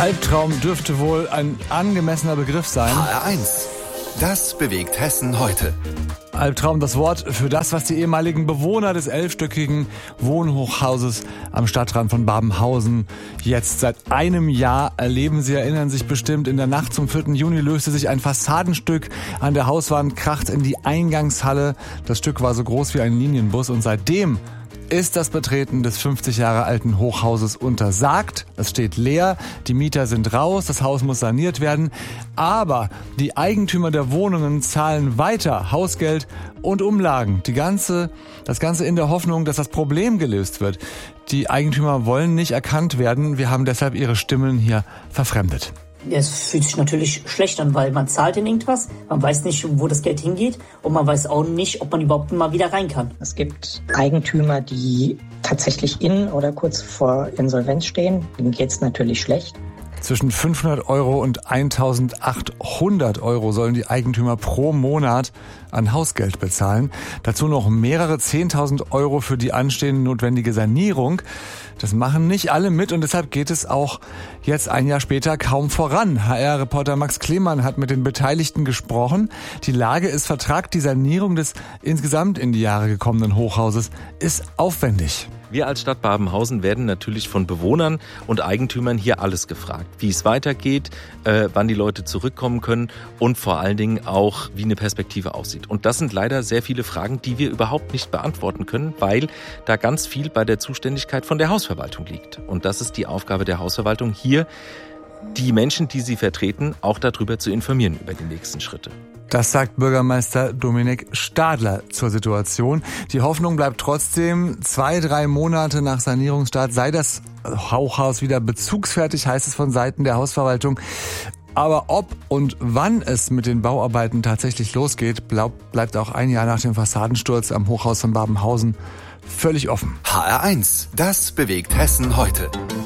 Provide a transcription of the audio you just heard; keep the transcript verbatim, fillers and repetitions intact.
Albtraum dürfte wohl ein angemessener Begriff sein. H R eins. Das bewegt Hessen heute. Albtraum, das Wort für das, was die ehemaligen Bewohner des elfstöckigen Wohnhochhauses am Stadtrand von Babenhausen jetzt seit einem Jahr erleben. Sie erinnern sich bestimmt, in der Nacht zum vierten Juni löste sich ein Fassadenstück an der Hauswand, kracht in die Eingangshalle. Das Stück war so groß wie ein Linienbus und seitdem ist das Betreten des fünfzig Jahre alten Hochhauses untersagt. Es steht leer, die Mieter sind raus, das Haus muss saniert werden. Aber die Eigentümer der Wohnungen zahlen weiter Hausgeld und Umlagen. Die ganze, das Ganze in der Hoffnung, dass das Problem gelöst wird. Die Eigentümer wollen nicht erkannt werden. Wir haben deshalb ihre Stimmen hier verfremdet. Es fühlt sich natürlich schlecht an, weil man zahlt in irgendwas, man weiß nicht, wo das Geld hingeht und man weiß auch nicht, ob man überhaupt mal wieder rein kann. Es gibt Eigentümer, die tatsächlich in oder kurz vor Insolvenz stehen. Denen geht es natürlich schlecht. Zwischen fünfhundert Euro und eintausendachthundert Euro sollen die Eigentümer pro Monat an Hausgeld bezahlen. Dazu noch mehrere zehntausend Euro für die anstehende notwendige Sanierung. Das machen nicht alle mit und deshalb geht es auch jetzt ein Jahr später kaum voran. H R-Reporter Max Klemann hat mit den Beteiligten gesprochen. Die Lage ist vertragt. Die Sanierung des insgesamt in die Jahre gekommenen Hochhauses ist aufwendig. Wir als Stadt Babenhausen werden natürlich von Bewohnern und Eigentümern hier alles gefragt. Wie es weitergeht, äh, wann die Leute zurückkommen können und vor allen Dingen auch, wie eine Perspektive aussieht. Und das sind leider sehr viele Fragen, die wir überhaupt nicht beantworten können, weil da ganz viel bei der Zuständigkeit von der Hausverwaltung liegt. Und das ist die Aufgabe der Hausverwaltung, hier die Menschen, die sie vertreten, auch darüber zu informieren über die nächsten Schritte. Das sagt Bürgermeister Dominik Stadler zur Situation. Die Hoffnung bleibt trotzdem, zwei, drei Monate nach Sanierungsstart sei das Hochhaus wieder bezugsfertig, heißt es von Seiten der Hausverwaltung. Aber ob und wann es mit den Bauarbeiten tatsächlich losgeht, bleibt auch ein Jahr nach dem Fassadensturz am Hochhaus von Babenhausen völlig offen. H R eins. Das bewegt Hessen heute.